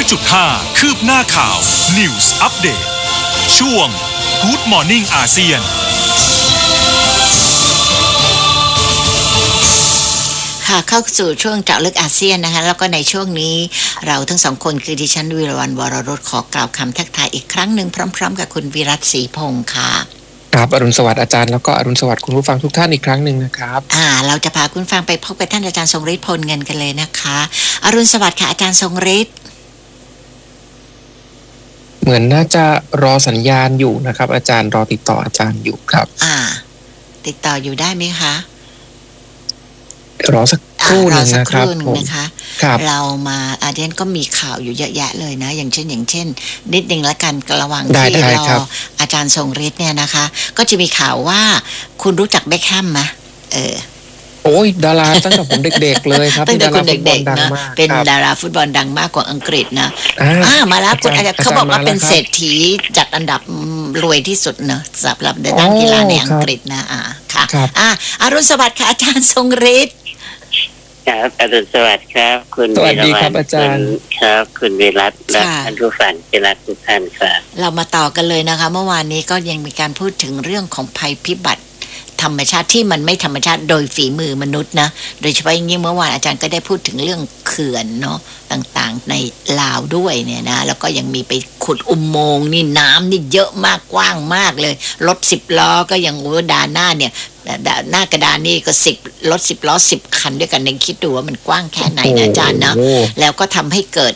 100.5 คืบหน้าข่าว News Update ช่วง Good Morning อาเซียนค่ะเข้าสู่ช่วงเจาะลึกอาเซียนนะคะแล้วก็ในช่วงนี้เราทั้งสองคนคือดิฉันวีรวรรณ วรรสขอกล่าวคำทักทายอีกครั้งหนึ่งพร้อมๆกับคุณวิรัตศรีพงษ์ค่ะครับอรุณสวัสดิ์อาจารย์แล้วก็อรุณสวัสดิ์คุณผู้ฟังทุกท่านอีกครั้งหนึ่งนะครับเราจะพาคุณฟังไปพบกับท่านอาจารย์ทรงฤทธิ์พลเงินกันเลยนะคะอรุณสวัสดิ์ค่ะอาจารย์ทรงฤทธิ์เหมือนน่าจะรอสัญญาณอยู่นะครับอาจารย์รอติดต่ออาจารย์อยู่ครับติดต่ออยู่ได้ไหมคะรอสักครู่หนึ่งนะครับเรามาอาจารย์ก็มีข่าวอยู่เยอะแยะเลยนะอย่างเช่นนิดนึงละกันระหว่างที่รออาจารย์ทรงฤทธิ์เนี่ยนะคะก็จะมีข่าวว่าคุณรู้จักเบ็คแฮมไหมโอ้ยดาราตั้งแต่ผมเด็กๆเลยครับตั้งแต่คุณเด็กๆนะเป็นดาราฟุตบอลดังมากกว่าอังกฤษนะมาแล้วคุณอาจารย์เขาบอกว่าเป็นเศรษฐีจัดอันดับรวยที่สุดเนอะสำหรับด้านกีฬาในอังกฤษนะค่ะอรุณสวัสดิ์ค่ะอาจารย์ทรงฤทธิ์ครับอรุณสวัสดิ์ครับคุณสวัสดีครับอาจารย์ครับคุณวิรัตและท่านผู้ฟังที่รักทุกท่านครับเรามาต่อกันเลยนะคะเมื่อวานนี้ก็ยังมีการพูดถึงเรื่องของภัยพิบัติธรรมชาติที่มันไม่ธรรมชาติโดยฝีมือมนุษย์นะโดยเฉพาะอย่างยิ่งเมื่อวานอาจารย์ก็ได้พูดถึงเรื่องเขื่อนเนาะต่างๆในลาวด้วยเนี่ยนะแล้วก็ยังมีไปขุดอุโมงค์นี่น้ำนี่เยอะมากกว้างมากเลยรถ10 ล้อก็ยังด่านหน้าเนี่ยหน้ากระดานนี่ก็10รถ10 ล้อ10 คันด้วยกันนึงคิดดูว่ามันกว้างแค่ไหนนะอาจารย์นะแล้วก็ทำให้เกิด